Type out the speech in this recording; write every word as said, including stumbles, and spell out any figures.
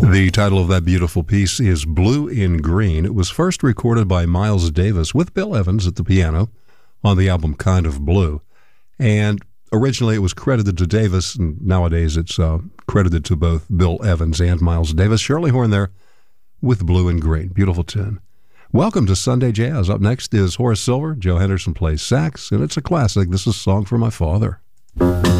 The title of that beautiful piece is Blue in Green. It was first recorded by Miles Davis with Bill Evans at the piano on the album Kind of Blue. And originally it was credited to Davis, and nowadays it's uh, credited to both Bill Evans and Miles Davis. Shirley Horn there with Blue in Green. Beautiful tune. Welcome to Sunday Jazz. Up next is Horace Silver. Joe Henderson plays sax, and it's a classic. This is a song for my father.